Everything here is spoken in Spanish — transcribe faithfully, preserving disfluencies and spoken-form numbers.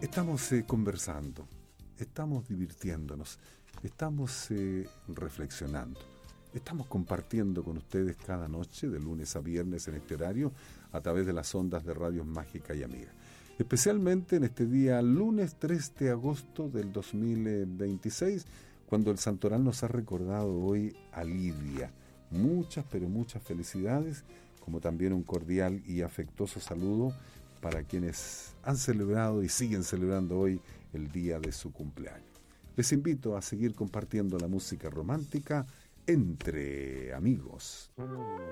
Estamos eh, conversando, estamos divirtiéndonos, estamos eh, reflexionando, estamos compartiendo con ustedes cada noche, de lunes a viernes en este horario, a través de las ondas de Radio Mágica y Amiga. Especialmente en este día, lunes tres de agosto del dos mil veintiséis, cuando el Santoral nos ha recordado hoy a Lidia. Muchas, pero muchas felicidades, como también un cordial y afectuoso saludo para quienes han celebrado y siguen celebrando hoy el día de su cumpleaños. Les invito a seguir compartiendo la música romántica entre amigos.